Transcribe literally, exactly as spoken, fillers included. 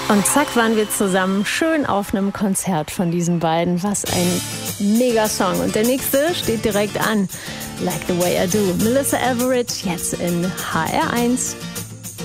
Und zack waren wir zusammen schön auf einem Konzert von diesen beiden. Was ein mega Song. Und der nächste steht direkt an. Like the Way I Do. Melissa Etheridge jetzt in H R eins.